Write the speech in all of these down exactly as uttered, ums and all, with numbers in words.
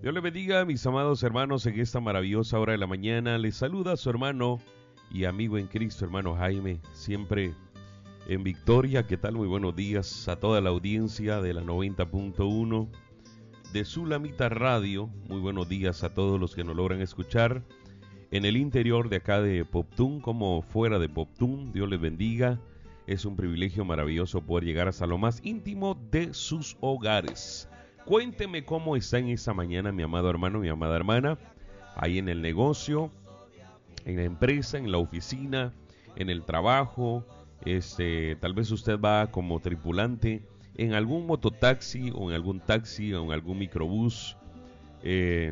Dios les bendiga, mis amados hermanos, en esta maravillosa hora de la mañana. Les saluda su hermano y amigo en Cristo, hermano Jaime, siempre en victoria. ¿Qué tal? Muy buenos días a toda la audiencia de la noventa punto uno de Sulamita Radio. Muy buenos días a todos los que nos logran escuchar en el interior de acá de Poptún como fuera de Poptún. Dios les bendiga. Es un privilegio maravilloso poder llegar hasta lo más íntimo de sus hogares. Cuénteme cómo está en esta mañana, mi amado hermano, mi amada hermana, ahí en el negocio, en la empresa, en la oficina, en el trabajo. Este, tal vez usted va como tripulante en algún mototaxi o en algún taxi o en algún microbús, eh,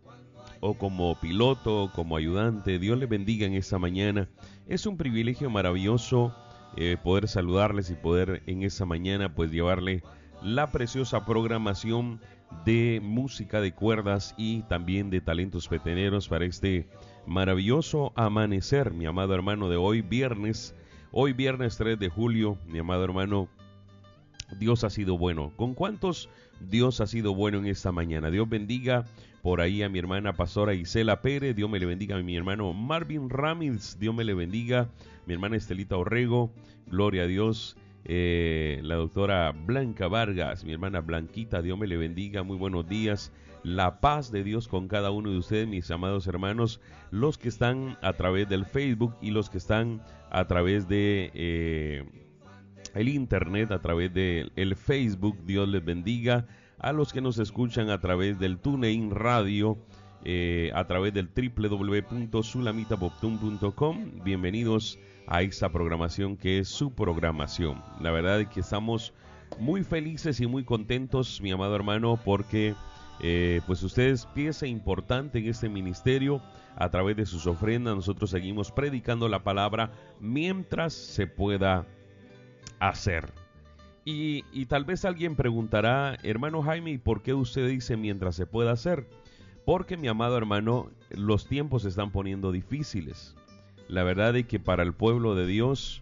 o como piloto o como ayudante. Dios le bendiga en esta mañana. Es un privilegio maravilloso eh, poder saludarles y poder en esta mañana pues llevarle la preciosa programación de música de cuerdas y también de talentos peteneros para este maravilloso amanecer, mi amado hermano, de hoy viernes, hoy viernes tres de julio, mi amado hermano. Dios ha sido bueno. ¿Con cuántos Dios ha sido bueno en esta mañana? Dios bendiga por ahí a mi hermana pastora Isela Pérez. Dios me le bendiga a mi hermano Marvin Ramírez. Dios me le bendiga. Mi hermana Estelita Orrego. Gloria a Dios. Eh, la doctora Blanca Vargas, mi hermana Blanquita, Dios me le bendiga, muy buenos días, la paz de Dios con cada uno de ustedes, mis amados hermanos, los que están a través del Facebook y los que están a través de eh, el internet, a través del el Facebook. Dios les bendiga, a los que nos escuchan a través del TuneIn Radio, eh, a través del doble u doble u doble u punto sulamita poptun punto com. Bienvenidos a esta programación que es su programación. La verdad es que estamos muy felices y muy contentos, mi amado hermano, porque eh, pues usted es pieza importante en este ministerio. A través de sus ofrendas nosotros seguimos predicando la palabra mientras se pueda hacer. Y, y tal vez alguien preguntará, hermano Jaime, ¿y por qué usted dice mientras se pueda hacer? Porque, mi amado hermano, los tiempos se están poniendo difíciles. La verdad es que para el pueblo de Dios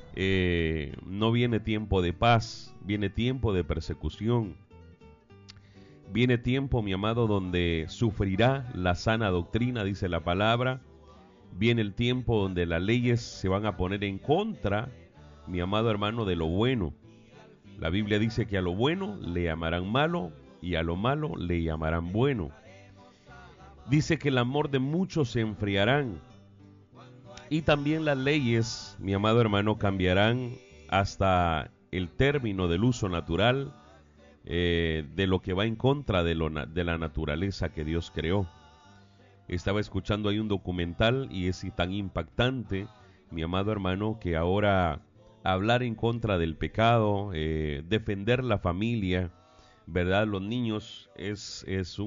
eh, no viene tiempo de paz, viene tiempo de persecución. Viene tiempo, mi amado, donde sufrirá la sana doctrina, dice la palabra. Viene el tiempo donde las leyes se van a poner en contra, mi amado hermano, de lo bueno. La Biblia dice que a lo bueno le llamarán malo y a lo malo le llamarán bueno. Dice que el amor de muchos se enfriarán. Y también las leyes, mi amado hermano, cambiarán hasta el término del uso natural, eh, de lo que va en contra de, lo, de la naturaleza que Dios creó. Estaba escuchando ahí un documental y es tan impactante, mi amado hermano, que ahora hablar en contra del pecado, eh, defender la familia, ¿verdad? Los niños es, es un